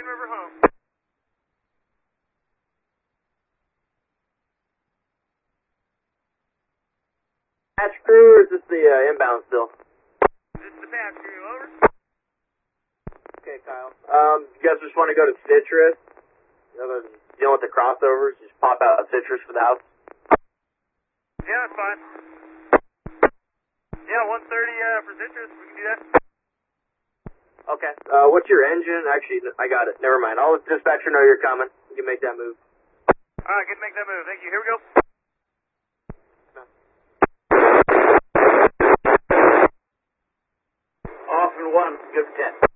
River home. Patch crew, or is this the inbound still? This is the patch crew, over. Okay, Kyle. You guys just want to go to Citrus? Other than dealing with the crossovers, just pop out a Citrus for the house? Yeah, that's fine. Yeah, 130 for Citrus, we can do that. Okay. What's your engine? Actually, I got it. Never mind. I'll let the dispatcher know you're coming. You can make that move. Alright, good to make that move. Thank you. Here we go. Off and 1. Good 10.